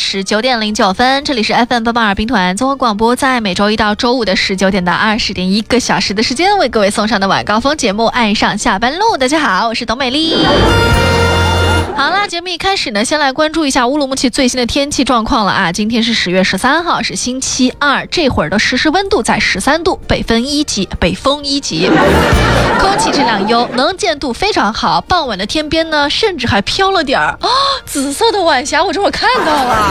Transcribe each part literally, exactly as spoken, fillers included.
十九点零九分，这里是 F M 八八二兵团综合广播，在每周一到周五的十九点到二十点，一个小时的时间为各位送上的晚高峰节目《爱上下班路》。大家好，我是董美丽。好啦，节目一开始呢，先来关注一下乌鲁木齐最新的天气状况了啊！今天是十月十三号，是星期二，这会儿的实时温度在十三度，北风一级，北风一级，空气质量优，能见度非常好。傍晚的天边呢，甚至还飘了点儿啊、哦，紫色的晚霞，我这会儿看到了。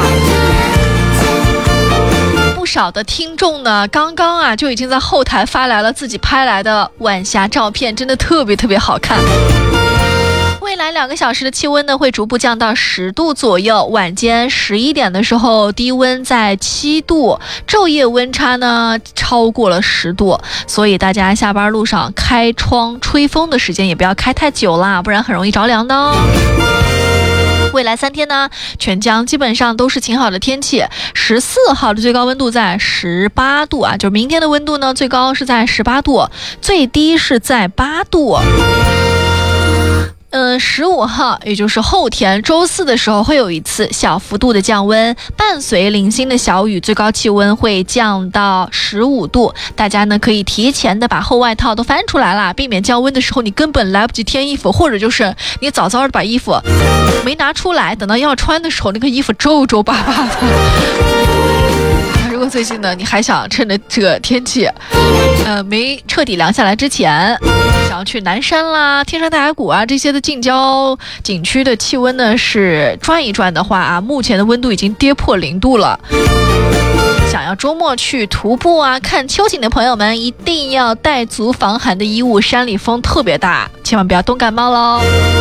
不少的听众呢，刚刚啊就已经在后台发来了自己拍来的晚霞照片，真的特别特别好看。未来两个小时的气温呢会逐步降到十度左右，晚间十一点的时候低温在七度，昼夜温差呢超过了十度，所以大家下班路上开窗吹风的时间也不要开太久啦，不然很容易着凉的哦。未来三天呢，全江基本上都是晴好的天气。十四号的最高温度在十八度啊，就是明天的温度呢，最高是在十八度，最低是在八度。嗯，十五号，也就是后天周四的时候，会有一次小幅度的降温，伴随零星的小雨，最高气温会降到十五度。大家呢可以提前的把厚外套都翻出来了，避免降温的时候你根本来不及添衣服，或者就是你早早的把衣服没拿出来，等到要穿的时候，那个衣服皱皱巴巴的。如果最近呢，你还想趁着这个天气，呃，没彻底凉下来之前，想要去南山啦、天山大峡谷啊这些的近郊景区的气温呢是转一转的话啊，目前的温度已经跌破零度了。想要周末去徒步啊、看秋景的朋友们，一定要带足防寒的衣物，山里风特别大，千万不要冻感冒喽。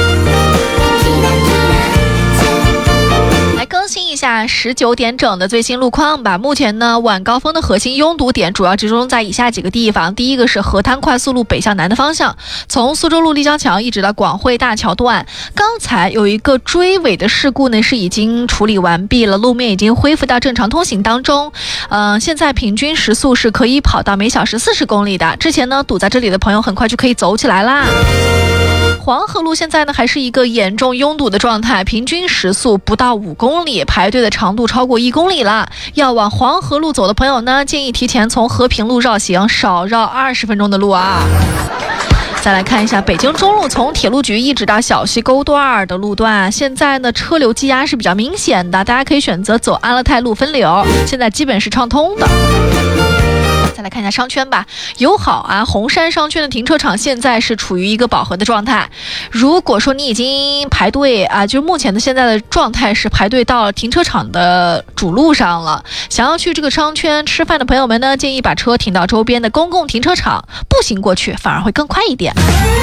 更新一下十九点整的最新路况吧。目前呢，晚高峰的核心拥堵点主要集中在以下几个地方。第一个是河滩快速路北向南的方向，从苏州路立交桥一直到广汇大桥段。刚才有一个追尾的事故呢，是已经处理完毕了，路面已经恢复到正常通行当中。嗯、呃，现在平均时速是可以跑到每小时四十公里的。之前呢，堵在这里的朋友很快就可以走起来啦。黄河路现在呢还是一个严重拥堵的状态，平均时速不到五公里，排队的长度超过一公里了。要往黄河路走的朋友呢，建议提前从和平路绕行，少绕二十分钟的路啊。再来看一下北京中路，从铁路局一直到小西沟段的路段，现在呢车流积压是比较明显的，大家可以选择走安乐泰路分流，现在基本是畅通的。再来看一下商圈吧，友好啊，红山商圈的停车场现在是处于一个饱和的状态。如果说你已经排队啊，就是目前的现在的状态是排队到停车场的主路上了，想要去这个商圈吃饭的朋友们呢，建议把车停到周边的公共停车场，步行过去反而会更快一点。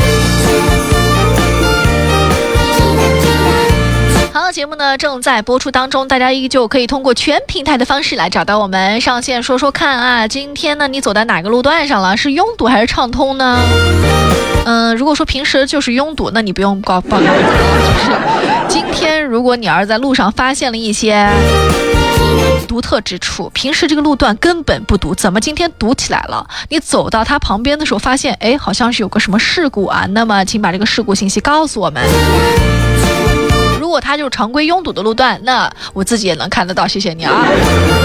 好，节目呢正在播出当中，大家依旧可以通过全平台的方式来找到我们，上线说说看啊，今天呢你走在哪个路段上了？是拥堵还是畅通呢？嗯，如果说平时就是拥堵，那你不用告报告，就是今天如果你要是在路上发现了一些独特之处，平时这个路段根本不堵，怎么今天堵起来了？你走到它旁边的时候发现，哎，好像是有个什么事故啊，那么请把这个事故信息告诉我们。如果它就是常规拥堵的路段，那我自己也能看得到，谢谢你啊。